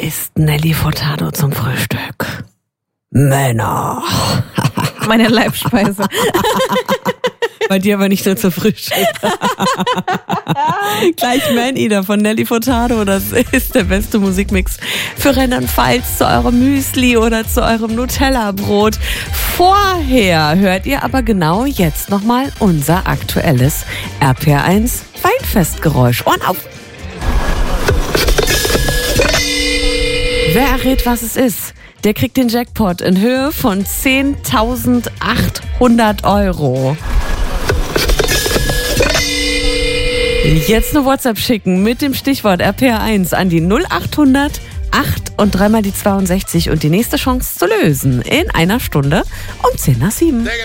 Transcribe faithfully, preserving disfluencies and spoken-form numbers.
isst Nelly Furtado zum Frühstück? Männer. Meine Leibspeise. Bei dir aber nicht nur zum Frühstück. Gleich Man Eater von Nelly Furtado. Das ist der beste Musikmix für Rheinland-Pfalz zu eurem Müsli oder zu eurem Nutella-Brot. Vorher hört ihr aber genau jetzt nochmal unser aktuelles R P R eins Weinfestgeräusch. Ohren auf! Wer errät, was es ist, der kriegt den Jackpot in Höhe von zehntausendachthundert Euro. Jetzt eine WhatsApp schicken mit dem Stichwort R P R eins an die null achthundert acht und dreimal die zweiundsechzig und die nächste Chance zu lösen in einer Stunde um zehn nach sieben.